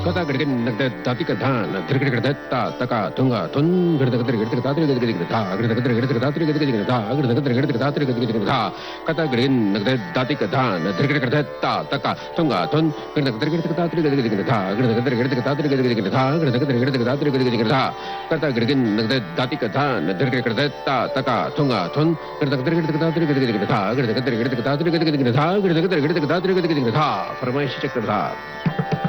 kata gridin nagde datika dhan dirgid gridetta taka tunga tun gridin gridin tatri gridin tha gridin gridin tatri gridin tha gridin gridin tatri gridin tha kata gridin nagde datika dhan dirgid gridetta taka tunga tun gridin gridin tatri gridin tha gridin gridin tatri gridin tha gridin gridin tatri gridin tha kata gridin nagde datika dhan dirgid gridetta taka tunga tun gridin gridin tatri gridin tha gridin gridin tatri gridin tha gridin gridin tatri gridin tha फरमाइश चक्रधार